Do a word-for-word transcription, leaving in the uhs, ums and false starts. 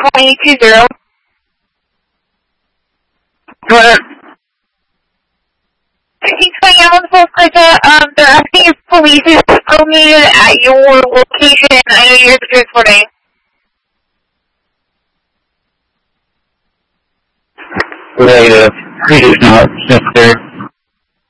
one eight two zero. Go ahead. sixteen twenty Allen Falls, Clita. Um, they're asking if police is still needed at your location. I know you're transporting. Negative. Police is not necessary.